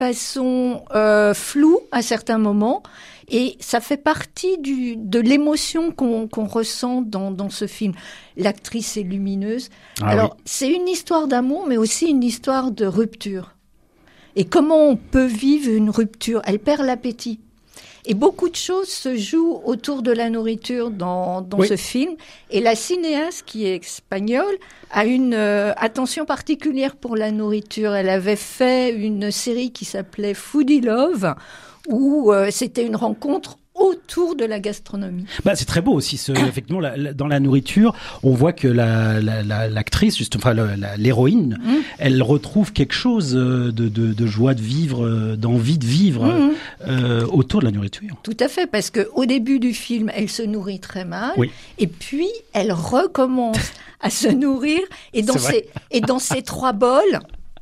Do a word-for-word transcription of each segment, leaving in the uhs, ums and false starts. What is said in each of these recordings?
façon euh, floue à certains moments. Et ça fait partie du, de l'émotion qu'on, qu'on ressent dans, dans ce film. L'actrice est lumineuse. Ah, Alors, oui. C'est une histoire d'amour, mais aussi une histoire de rupture. Et comment on peut vivre une rupture ? Elle perd l'appétit. Et beaucoup de choses se jouent autour de la nourriture dans, dans oui. ce film. Et la cinéaste, qui est espagnole, a une euh, attention particulière pour la nourriture. Elle avait fait une série qui s'appelait Foodie Love, où euh, c'était une rencontre autour de la gastronomie. Bah, c'est très beau aussi, ce, effectivement, la, la, dans la nourriture, on voit que la, la, la, l'actrice, juste, enfin, la, la, l'héroïne, mmh. elle retrouve quelque chose de, de, de joie de vivre, d'envie de vivre mmh. euh, autour de la nourriture. Tout à fait, parce qu'au début du film, elle se nourrit très mal, oui. et puis elle recommence à se nourrir, et dans, ces, et dans ces trois bols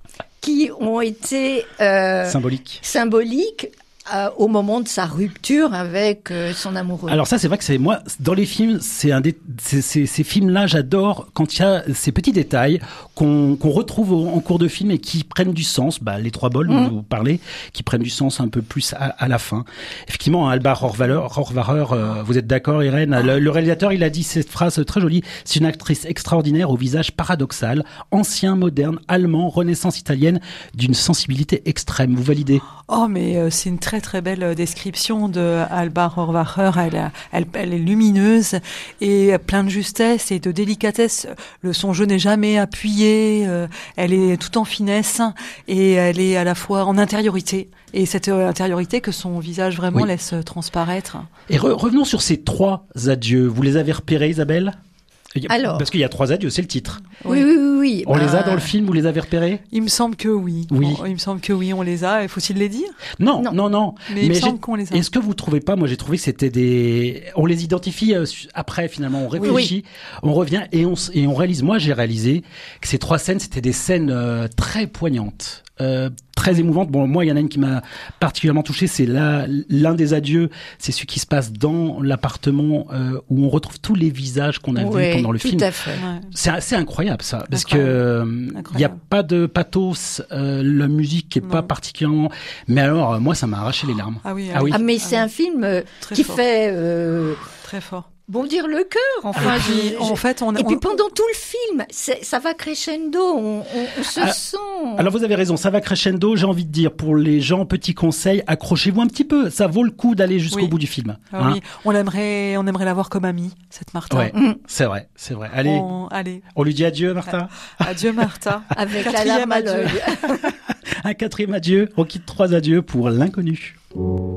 qui ont été euh, symboliques, symboliques Euh, au moment de sa rupture avec euh, son amoureux. Alors ça, c'est vrai que c'est moi dans les films, c'est un des c'est, c'est, ces films-là, j'adore quand il y a ces petits détails qu'on, qu'on retrouve au, en cours de film et qui prennent du sens. Bah, les trois bols, mmh. dont vous parlez, qui prennent du sens un peu plus à, à la fin. Effectivement, Alba Rohrwacher, euh, vous êtes d'accord, Irène ? Le, le réalisateur, il a dit cette phrase très jolie. C'est une actrice extraordinaire au visage paradoxal, ancien, moderne, allemand, renaissance italienne, d'une sensibilité extrême. Vous validez ? Oh, mais euh, c'est une très très belle description de Alba Rohrwacher. Elle, elle, elle est lumineuse et plein de justesse et de délicatesse. Le son jeu n'est jamais appuyé. Euh, elle est tout en finesse et elle est à la fois en intériorité. Et cette intériorité que son visage vraiment oui. laisse transparaître. Et re- revenons sur ces trois adieux. Vous les avez repérés, Isabelle ? Alors, parce qu'il y a trois adieux, c'est le titre. Oui, oui, oui. oui. On bah... les a dans le film, vous les avez repérés ? Il me semble que oui. Oui. On, il me semble que oui, on les a. Faut-il les dire ? Non, non, non. non. Mais, Mais il me semble qu'on les a. Est-ce que vous trouvez pas ? Moi, j'ai trouvé que c'était des. On les identifie euh, après, finalement. On réfléchit, oui. on revient et on et on réalise. Moi, j'ai réalisé que ces trois scènes, c'était des scènes euh, très poignantes. Euh, très émouvante. Bon, moi, il y en a une qui m'a particulièrement touché, c'est là, l'un des adieux, c'est celui qui se passe dans l'appartement euh, où on retrouve tous les visages qu'on a oui, vus pendant le tout film. À fait. Ouais. C'est assez incroyable ça, parce incroyable. que il euh, y a pas de pathos, euh, la musique est non. pas particulièrement. Mais alors, euh, moi, ça m'a arraché les larmes. Ah oui, ah oui. Ah mais ah c'est oui. un film euh, qui fort. fait euh, très fort. bondir le cœur, enfin. Et puis, je, en je... fait, on, et on... puis pendant tout le film, c'est, ça va crescendo, on, on, on se ah, sent. Alors vous avez raison, ça va crescendo. J'ai envie de dire pour les gens, petit conseil, accrochez-vous un petit peu. Ça vaut le coup d'aller jusqu'au oui. bout du film. Ah, hein. Oui, on aimerait, on aimerait la voir comme amie, cette Martha. Ouais, mmh. c'est vrai, c'est vrai. Allez, on, allez. on lui dit adieu, Martha. Adieu, Martha. Avec la larme à l'œil. Un quatrième adieu. On quitte trois adieux pour l'inconnu.